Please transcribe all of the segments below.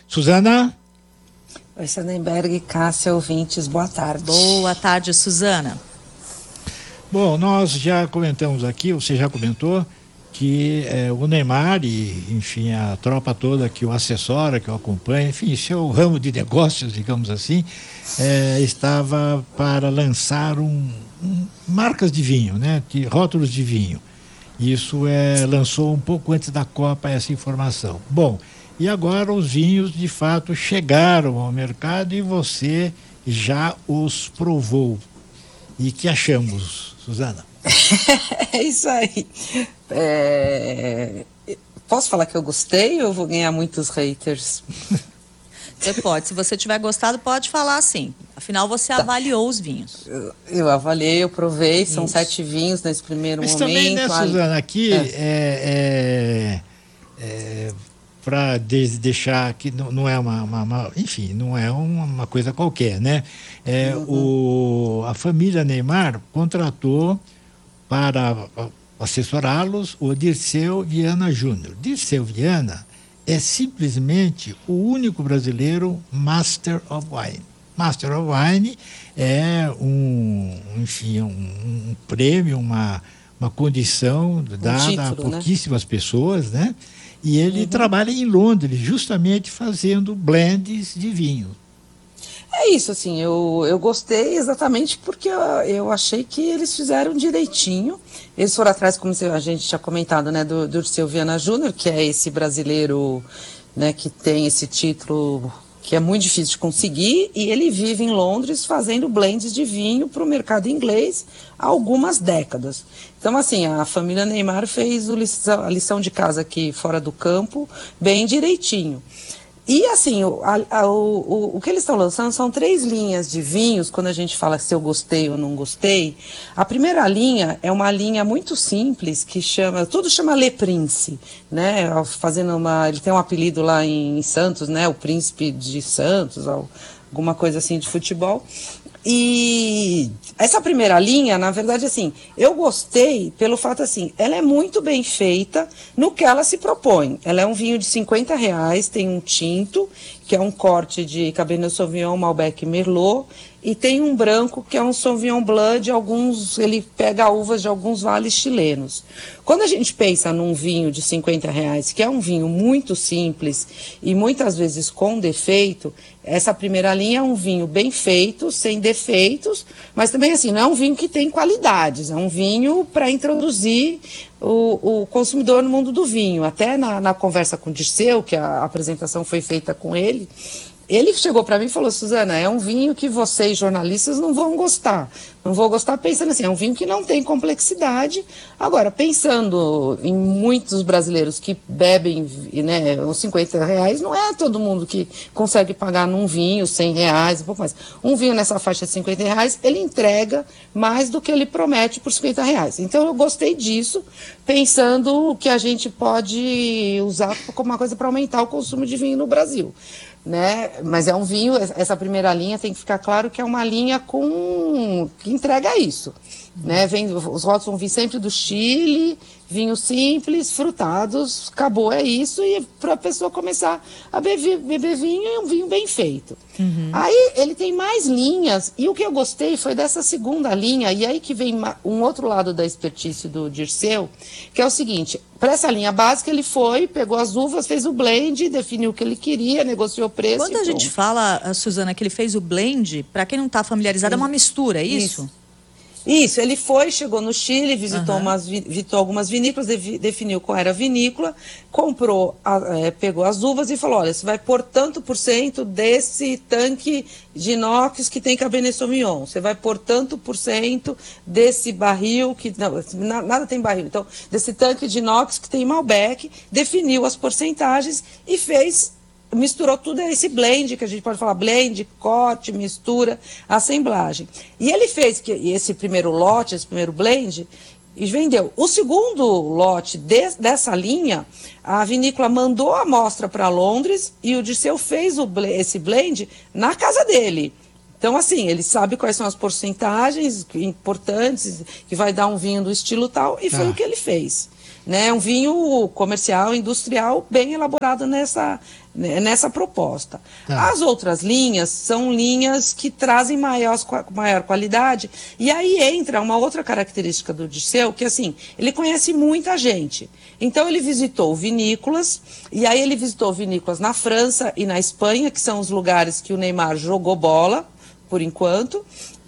Suzana? Oi, Sannenberg, Cássia, ouvintes, boa tarde. Boa tarde, Suzana. Bom, nós já comentamos aqui, você já comentou, que o Neymar e, enfim, a tropa toda que o assessora, que o acompanha, enfim, seu ramo de negócios, digamos assim, estava para lançar marcas de vinho, né, rótulos de vinho. Isso lançou um pouco antes da Copa essa informação. Bom, e agora os vinhos de fato chegaram ao mercado e você já os provou. E que achamos, Suzana? É isso aí. Posso falar que eu gostei ou eu vou ganhar muitos haters? Você pode, se você tiver gostado, pode falar sim. Afinal, você avaliou os vinhos. Eu avaliei, eu provei, são 7 vinhos nesse primeiro momento. Mas também, né, Suzana, aqui para deixar que não é enfim, não é uma coisa qualquer, né? A família Neymar contratou para assessorá-los o Dirceu Viana Júnior. Dirceu Viana é simplesmente o único brasileiro Master of Wine. Master of Wine é um prêmio, uma condição dada título, a pouquíssimas pessoas, né? E ele trabalha em Londres, justamente fazendo blends de vinho. É isso, assim, eu gostei exatamente porque eu achei que eles fizeram direitinho. Eles foram atrás, como a gente tinha comentado, né, do Dirceu Viana Júnior, que é esse brasileiro, né, que tem esse título que é muito difícil de conseguir, e ele vive em Londres fazendo blends de vinho para o mercado inglês há algumas décadas. Então, assim, a família Neymar fez a lição de casa aqui fora do campo bem direitinho. E, assim, o que eles estão lançando são 3 linhas de vinhos, quando a gente fala se eu gostei ou não gostei. A primeira linha é uma linha muito simples, que tudo chama Le Prince, né? Ele tem um apelido lá em Santos, né? O Príncipe de Santos, alguma coisa assim de futebol. E essa primeira linha, na verdade, assim, eu gostei pelo fato, assim, ela é muito bem feita no que ela se propõe. Ela é um vinho de R$50, tem um tinto, que é um corte de Cabernet Sauvignon, Malbec e Merlot, e tem um branco que é um Sauvignon Blanc ele pega uvas de alguns vales chilenos. Quando a gente pensa num vinho de R$50, que é um vinho muito simples e muitas vezes com defeito, essa primeira linha é um vinho bem feito, sem defeitos, mas também assim, não é um vinho que tem qualidades, é um vinho para introduzir o consumidor no mundo do vinho. Até na conversa com o Dirceu, que a apresentação foi feita com ele chegou para mim e falou: Suzana, é um vinho que vocês, jornalistas, não vão gostar. Não vou gostar pensando assim, é um vinho que não tem complexidade. Agora, pensando em muitos brasileiros que bebem, né, os R$50, não é todo mundo que consegue pagar num vinho R$100, um pouco mais. Um vinho nessa faixa de R$50, ele entrega mais do que ele promete por R$50. Então, eu gostei disso, pensando que a gente pode usar como uma coisa para aumentar o consumo de vinho no Brasil. Né? Mas é um vinho, essa primeira linha tem que ficar claro que é uma linha que entrega isso, né? Os rótulos vão vir sempre do Chile, vinho simples, frutados, acabou, é isso, e para a pessoa começar a beber vinho, é um vinho bem feito. Aí ele tem mais linhas, e o que eu gostei foi dessa segunda linha, e aí que vem um outro lado da expertise do Dirceu, que é o seguinte: para essa linha básica ele pegou as uvas, fez o blend, definiu o que ele queria, negociou o preço. Quando a gente fala, Suzana, que ele fez o blend, para quem não está familiarizado, é uma mistura, é isso? Isso, ele chegou no Chile, visitou algumas vinícolas, definiu qual era a vinícola, pegou as uvas e falou: olha, você vai pôr tanto por cento desse tanque de inox que tem Cabernet Sauvignon, você vai pôr tanto por cento desse barril, nada tem barril, então, desse tanque de inox que tem Malbec, definiu as porcentagens e misturou tudo esse blend, que a gente pode falar blend, corte, mistura, assemblagem. E ele fez esse primeiro lote, esse primeiro blend, e vendeu. O segundo lote dessa linha, a vinícola mandou a amostra para Londres e o Dirceu fez esse blend na casa dele. Então, assim, ele sabe quais são as porcentagens importantes, que vai dar um vinho do estilo tal, e foi o que ele fez. né, um vinho comercial, industrial, bem elaborado nessa proposta. As outras linhas são linhas que trazem maior qualidade, e aí entra uma outra característica do Dirceu, que assim, ele conhece muita gente. Então ele visitou vinícolas, e aí ele visitou vinícolas na França e na Espanha, que são os lugares que o Neymar jogou bola, por enquanto.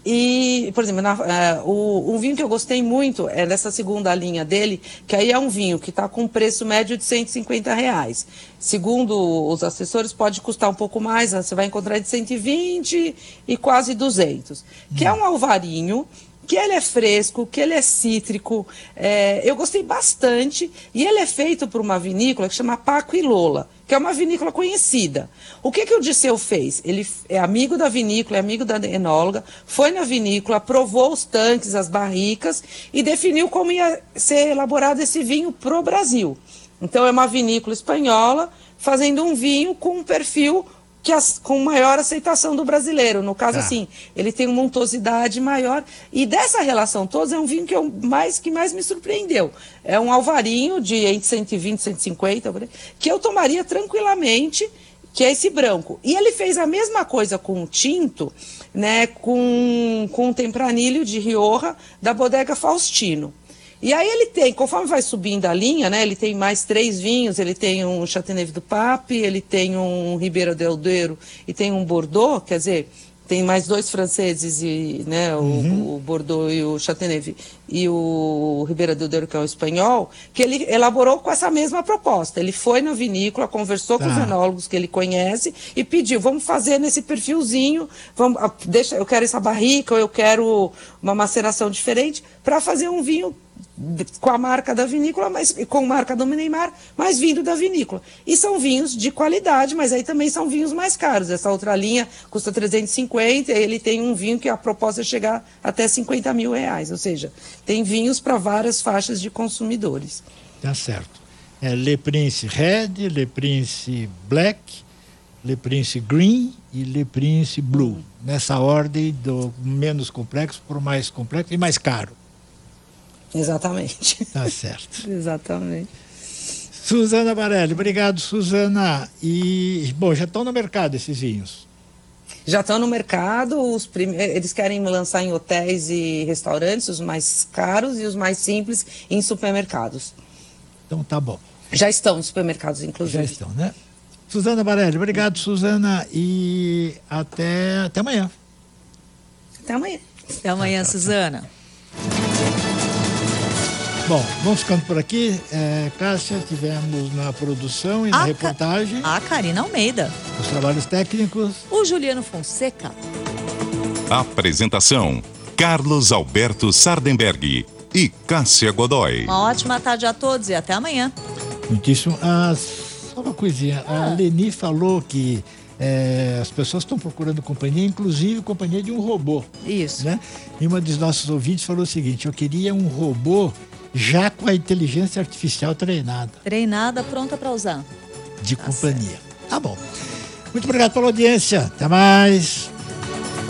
E, por exemplo, um vinho que eu gostei muito é dessa segunda linha dele, que aí é um vinho que está com um preço médio de R$150. Segundo os assessores, pode custar um pouco mais, você vai encontrar de 120 e quase 200. Que é um alvarinho, que ele é fresco, que ele é cítrico, eu gostei bastante, e ele é feito por uma vinícola que chama Paco e Lola, que é uma vinícola conhecida. O que o Dirceu fez? Ele é amigo da vinícola, é amigo da enóloga, foi na vinícola, provou os tanques, as barricas e definiu como ia ser elaborado esse vinho para o Brasil. Então é uma vinícola espanhola fazendo um vinho com um perfil com maior aceitação do brasileiro. No caso, assim, ele tem uma untuosidade maior. E dessa relação toda, é um vinho que mais me surpreendeu. É um alvarinho de entre 120 e 150, que eu tomaria tranquilamente, que é esse branco. E ele fez a mesma coisa com o tinto, né, com o Tempranillo de Rioja, da Bodega Faustino. E aí ele tem, conforme vai subindo a linha, né, ele tem mais 3 vinhos, ele tem um Chateauneuf du Pape, ele tem um Ribeira del Duero e tem um Bordeaux, quer dizer, tem mais 2 franceses, e, né, o Bordeaux e o Chateauneuf, e o Ribeira del Duero, que é o espanhol, que ele elaborou com essa mesma proposta. Ele foi na vinícola, conversou com os enólogos que ele conhece e pediu, vamos fazer nesse perfilzinho, eu quero essa barrica, ou eu quero uma maceração diferente, para fazer um vinho com a marca da vinícola, mas com a marca do Neymar, mas vindo da vinícola. E são vinhos de qualidade, mas aí também são vinhos mais caros. Essa outra linha custa 350, ele tem um vinho que a proposta é chegar até 50 mil reais, ou seja, tem vinhos para várias faixas de consumidores. Tá certo. Le Prince Red, Le Prince Black, Le Prince Green e Le Prince Blue. Nessa ordem do menos complexo para o mais complexo e mais caro. Exatamente. Tá certo. Exatamente. Suzana Barelli, obrigado, Suzana. E, bom, já estão no mercado esses vinhos? Já estão no mercado, eles querem lançar em hotéis e restaurantes, os mais caros e os mais simples em supermercados. Então tá bom. Já estão em supermercados, inclusive. Já estão, né? Suzana Barelli, obrigado, Suzana, e até amanhã. Até amanhã. Até amanhã, Suzana. Bom, vamos ficando por aqui. Cássia, tivemos na produção e na reportagem a Karina Almeida. Os trabalhos técnicos, o Juliano Fonseca. Apresentação: Carlos Alberto Sardenberg e Cássia Godoy. Uma ótima tarde a todos e até amanhã. Muitíssimo. Só uma coisinha. A Leni falou que as pessoas estão procurando companhia, inclusive companhia de um robô. Isso. Né? E uma dos nossos ouvintes falou o seguinte: eu queria um robô já com a inteligência artificial treinada. Treinada, pronta para usar. De companhia. Certo. Tá bom. Muito obrigado pela audiência. Até mais.